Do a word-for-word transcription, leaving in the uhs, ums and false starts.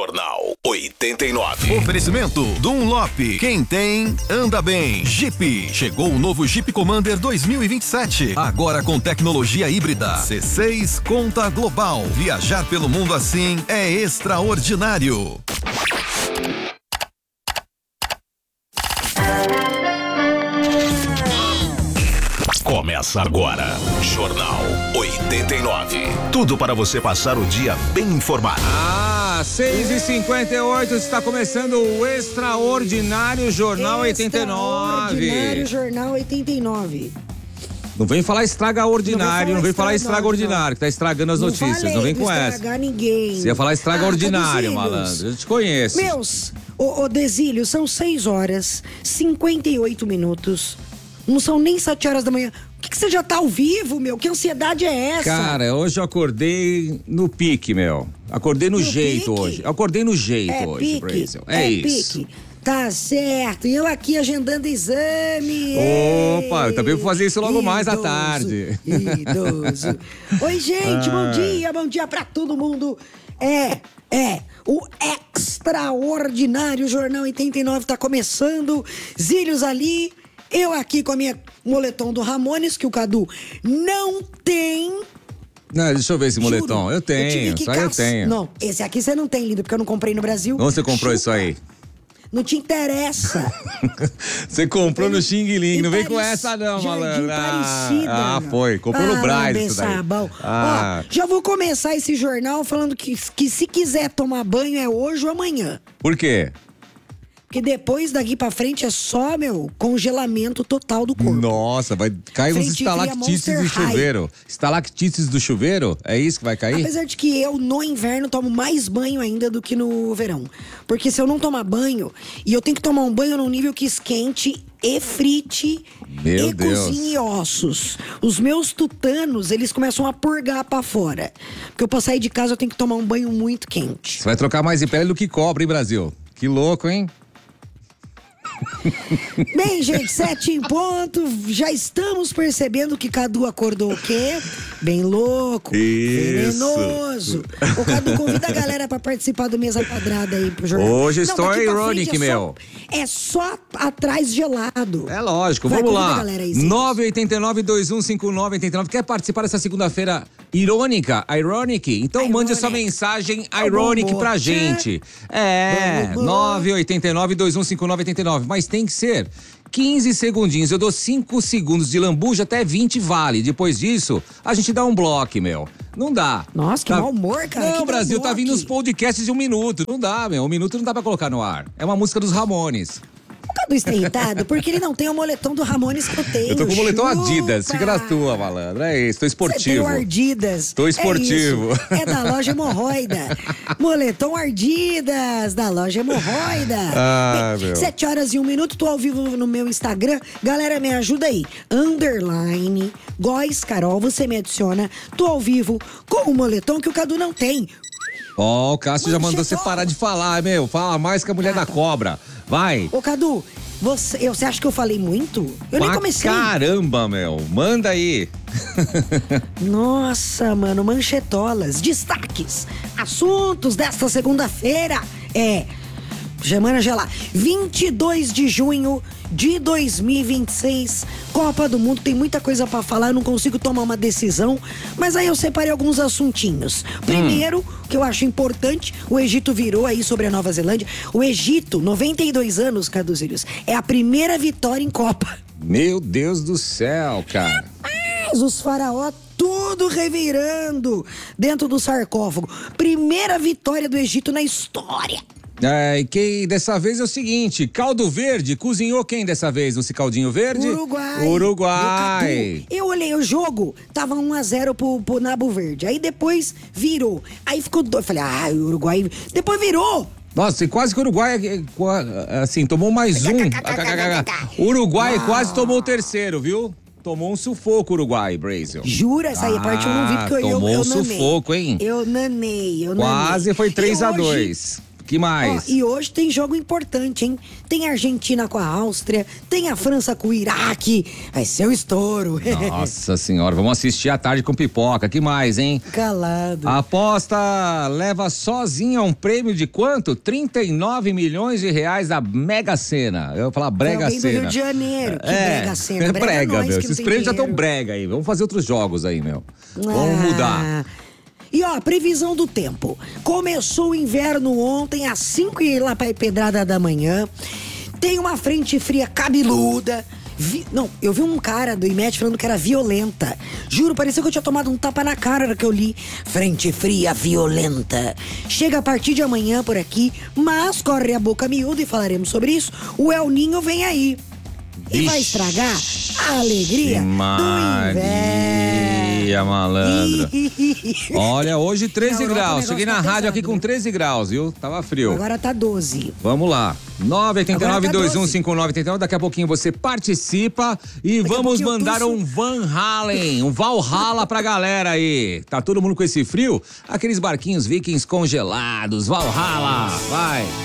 Jornal oitenta e nove. Oferecimento Dunlop. Quem tem, anda bem. Jeep. Chegou o novo Jeep Commander dois mil e vinte e sete. Agora com tecnologia híbrida. C seis Conta Global. Viajar pelo mundo assim é extraordinário. Começa agora, Jornal oitenta e nove. Tudo para você passar o dia bem informado. Ah, seis e cinquenta e oito, está começando o Extraordinário Jornal oitenta e nove. Extraordinário Jornal oitenta e nove. Não vem falar estraga ordinário, não vem falar estraga, estraga não, ordinário, que tá estragando as Não notícias, falei não vem de com essa. estragar ninguém. Você ia falar estraga Ah, ordinário, Caduzílios. malandro, eu te conheço. Meus, ô, ô Desílio, são seis horas, cinquenta e oito minutos. Não são nem sete horas da manhã. Por que, que você já tá ao vivo, meu? Que ansiedade é essa? Cara, hoje eu acordei no pique, meu. Acordei no, No jeito pique? hoje. Acordei no jeito é hoje, pique, Brasil. É, é isso. pique. Tá certo. E eu aqui agendando exame. Opa, eu também vou fazer isso logo mais à Idoso, tarde. Idoso. Oi, gente, bom dia, bom dia pra todo mundo. É, é, o Extraordinário Jornal oitenta e nove tá começando. Zílios ali, eu aqui com a minha moletom do Ramones, que o Cadu não tem. Não, deixa eu ver esse Juro, moletom. Eu tenho, tive que isso aí eu caç- tenho. Não, esse aqui você não tem, lindo, porque eu não comprei no Brasil. Onde você comprou Chupa. isso aí? Não te interessa. Você comprou no Em- Xing Ling, em não vem com Paris- essa não, Jardim malandro. Ah, Aparecida. ah, foi. Comprou no Ah, Braz bem isso daí. sabão. Ah. Ó, já vou começar esse jornal falando que, que se quiser tomar banho é hoje ou amanhã. Por quê? Porque depois daqui pra frente é só, meu, congelamento total do corpo. Nossa, vai cair uns Frente fria estalactites Monster do chuveiro. Estalactites do chuveiro? É isso que vai cair? Apesar de que eu, no inverno, tomo mais banho ainda do que no verão. Porque se eu não tomar banho, e eu tenho que tomar um banho num nível que esquente e frite Meu e Deus. cozinhe ossos. Os meus tutanos, eles começam a purgar pra fora. Porque eu pra sair de casa eu tenho que tomar um banho muito quente. Você vai trocar mais em pele do que cobra, hein, Brasil? Que louco, hein? Bem, gente, sete em ponto. Já estamos percebendo que Cadu acordou o quê? Bem louco. Isso. Venenoso. O Cadu convida a galera pra participar do Mesa Quadrada aí pro jornal. Hoje Não, estou daqui pra ironic, frente é só- meu. É só atrás gelado. É lógico, Vai, vamos convida lá. a galera aí, Zé. nove oito nove, dois um cinco nove, oito nove. Quer participar dessa segunda-feira irônica? Ironic? Então mande a sua Ironic. mensagem É o ironic bom pra humor. gente. É, Bom humor. nove oito nove, dois um cinco nove, oito nove. Mas tem que ser quinze segundinhos. Eu dou cinco segundos de lambuja, até vinte vale. Depois disso, a gente dá um bloco, meu. Não dá. Nossa, que Tá- mau humor, cara. Não, Que Brasil, tá bloco. vindo os podcasts de um minuto. Não dá, meu. Um minuto não dá pra colocar no ar. É uma música dos Ramones. O Cadu está irritado porque ele não tem o moletom do Ramones que eu tenho. Eu tô com o moletom Chupa. Adidas, fica na tua, malandro. É isso, tô Você tem esportivo. o Ardidas. Tô esportivo. É, isso. É da loja Hemorroida. Moletom Ardidas, da loja Hemorroida. Ah, Bem, meu. Sete horas e um minuto, tô ao vivo no meu Instagram. Galera, me ajuda aí. Underline, Góis Carol, você me adiciona. Tô ao vivo com o moletom que o Cadu não tem. Ó, o Cássio já mandou você Manchetou. parar de falar, meu. Fala mais que a mulher da cobra. Vai. Ô, Cadu, você, eu- você acha que eu falei muito? Eu nem Pra comecei. Caramba, meu. Manda aí. Nossa, mano, manchetolas, destaques, assuntos desta segunda-feira. É, semana gelar, vinte e dois de junho de dois mil e vinte e seis, Copa do Mundo, tem muita coisa pra falar, eu não consigo tomar uma decisão, mas aí eu separei alguns assuntinhos. Primeiro, que eu acho importante, o Egito virou aí sobre a Nova Zelândia. O Egito, noventa e dois anos, Caduzílios, é a primeira vitória em Copa. Meu Deus do céu, cara. Mas os faraó tudo revirando dentro do sarcófago. Primeira vitória do Egito na história. É, e quem dessa vez é o seguinte, caldo verde, cozinhou quem dessa vez nesse caldinho verde? Uruguai. Uruguai. Meu Cadu, eu olhei o jogo, tava um a zero pro, pro Nabo Verde. Aí depois virou. Aí ficou doido. Falei, ah, o Uruguai. Depois virou. Nossa, e quase que o Uruguai, eh, qua- assim, tomou mais um. O Uruguai quase tomou o terceiro, viu? Tomou um sufoco o Uruguai, Brasil. Jura? Essa aí a parte eu não vi, porque eu, eu, tomou eu um nanei. sufoco, hein? Eu nanei, eu nanei. Quase foi três a E hoje- dois. Que mais? Ó, e hoje tem jogo importante, hein? Tem a Argentina com a Áustria, tem a França com o Iraque. Vai ser um estouro. Nossa senhora, vamos assistir à tarde com pipoca. Que mais, hein? Calado. A aposta leva sozinha um prêmio de quanto? trinta e nove milhões de reais da Mega Sena. Eu vou falar Brega Também do Sena. Rio de Janeiro. Que É, Brega Sena. é Brega brega, nós meu. que não Esses tem prêmios já estão dinheiro. brega aí. Vamos fazer outros jogos aí, meu. Vamos Ah. mudar. E ó, previsão do tempo. Começou o inverno ontem, às cinco e lá pra pedrada da manhã. Tem uma frente fria cabeluda. Vi... Não, eu vi um cara do I M E D falando que era violenta. Juro, parecia que eu tinha tomado um tapa na cara na hora que eu li. Frente fria violenta. Chega a partir de amanhã por aqui, mas corre a boca miúda e falaremos sobre isso. O El Ninho vem aí. E vai estragar a alegria do inverno. Malandro. Olha, hoje treze Na Europa, o graus. negócio Cheguei tá na rádio pesado, aqui com né? treze graus, viu? Tava frio. Agora tá doze. Vamos lá. nove oito nove, Agora tá dois um doze. cinco nove oito nove. Daqui a pouquinho você participa e Daqui a vamos pouquinho eu mandar tuço. um Van Halen, um Valhalla pra galera aí. Tá todo mundo com esse frio? Aqueles barquinhos vikings congelados. Valhalla, vai.